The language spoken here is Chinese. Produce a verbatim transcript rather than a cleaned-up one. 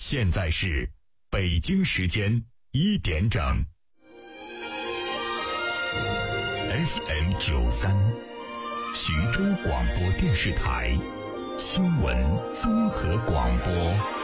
现在是北京时间一点整。F M 九三，徐州广播电视台新闻综合广播。